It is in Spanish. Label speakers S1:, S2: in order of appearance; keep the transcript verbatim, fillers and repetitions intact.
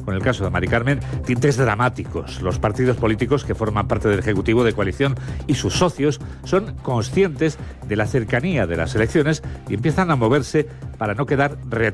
S1: con el caso de Mari Carmen, tintes dramáticos. Los partidos políticos que forman parte del Ejecutivo de coalición y sus socios son conscientes de la cercanía de las elecciones y empiezan a moverse para no quedar retrasados